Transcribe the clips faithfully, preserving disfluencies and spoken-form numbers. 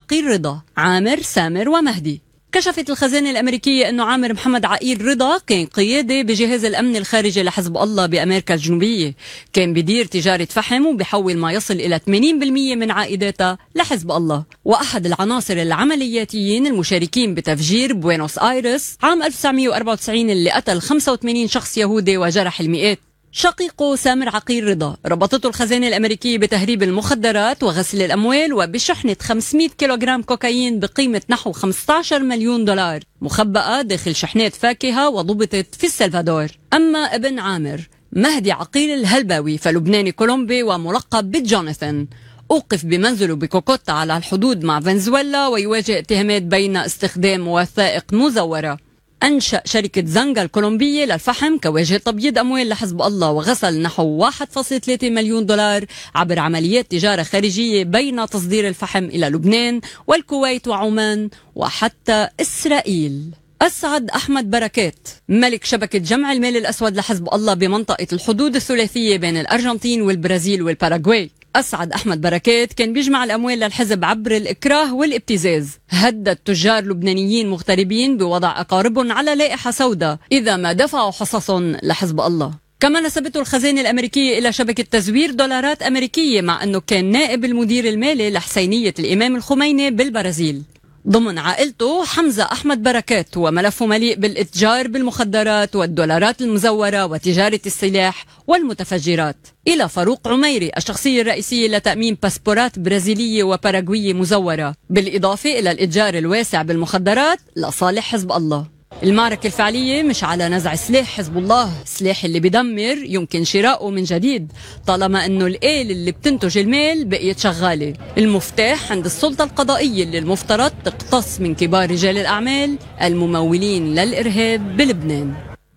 عقيل رضا، عامر، سامر ومهدي. كشفت الخزانة الأمريكية أنه عامر محمد عقيل رضا كان قيادي بجهاز الأمن الخارجي لحزب الله بأمريكا الجنوبية، كان بدير تجارة فحم وبيحول ما يصل إلى ثمانين بالمئة من عائداتها لحزب الله، وأحد العناصر العملياتيين المشاركين بتفجير بوينوس آيرس عام ألف وتسعمئة وأربعة وتسعين اللي قتل خمسة وثمانين شخص يهودي وجرح المئات. شقيقه سامر عقيل رضا ربطته الخزانة الأمريكية بتهريب المخدرات وغسل الأموال وبشحنة خمسمئة كيلوغرام كوكايين بقيمة نحو خمسة عشر مليون دولار مخبأة داخل شحنات فاكهة وضبطت في السلفادور. أما ابن عامر مهدي عقيل الهلباوي فلبناني كولومبي وملقب بجوناثان، أوقف بمنزله بكوكوتا على الحدود مع فنزويلا ويواجه اتهامات بين استخدام وثائق مزورة. أنشأ شركة زنجا الكولومبية للفحم كواجهة تبييض أموال لحزب الله، وغسل نحو واحد فاصلة ثلاثة مليون دولار عبر عمليات تجارة خارجية بين تصدير الفحم إلى لبنان والكويت وعمان وحتى إسرائيل. أسعد أحمد بركات ملك شبكة جمع المال الأسود لحزب الله بمنطقة الحدود الثلاثية بين الأرجنتين والبرازيل والباراغواي. أسعد أحمد بركات كان بيجمع الأموال للحزب عبر الإكراه والابتزاز، هدد تجار لبنانيين مغتربين بوضع أقاربهم على لائحة سوداء إذا ما دفعوا حصصهم لحزب الله. كما نسبته الخزانة الأمريكية إلى شبكة تزوير دولارات أمريكية مع أنه كان نائب المدير المالي لحسينية الإمام الخميني بالبرازيل. ضمن عائلته حمزة أحمد بركات وملفه مليء بالإتجار بالمخدرات والدولارات المزورة وتجارة السلاح والمتفجرات. إلى فاروق عميري الشخصية الرئيسية لتأمين باسبورات برازيلية وباراغوية مزورة، بالإضافة إلى الإتجار الواسع بالمخدرات لصالح حزب الله. المعركة الفعلية مش على نزع سلاح حزب الله، سلاح اللي بدمر يمكن شراؤه من جديد طالما انه الآلة اللي بتنتج المال بقيت شغالة. المفتاح عند السلطة القضائية اللي المفترض تقتص من كبار رجال الأعمال الممولين للإرهاب بلبنان.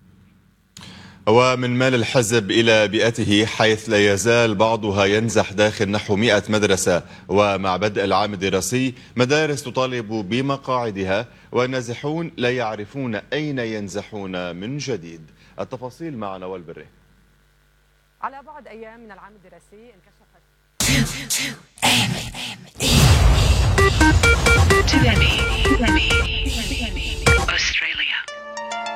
ومن مال الحزب إلى بيئته، حيث لا يزال بعضها ينزح داخل نحو مئة مدرسة، ومع بدء العام الدراسي مدارس تطالب بمقاعدها والنازحون لا يعرفون أين ينزحون من جديد. التفاصيل مع نوال بري. على بعد أيام من العام الدراسي انكشفت